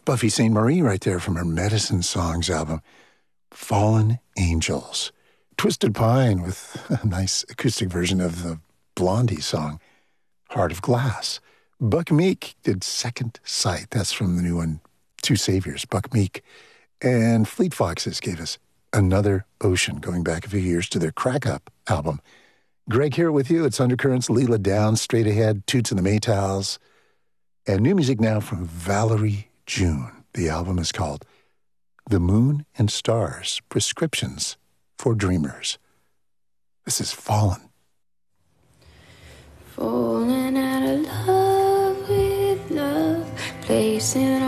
Buffy Sainte-Marie right there from her Medicine Songs album, Fallen Angels. Twisted Pine with a nice acoustic version of the Blondie song, Heart of Glass. Buck Meek did Second Sight. That's from the new one, Two Saviors, Buck Meek. And Fleet Foxes gave us Another Ocean, going back a few years to their Crack Up album. Greg here with you. It's Undercurrents, Leela Down, Straight Ahead, Toots and the Maytals. And new music now from Valerie June. The album is called The Moon and Stars, Prescriptions for Dreamers. This is Fallen. Falling out of love with love, placing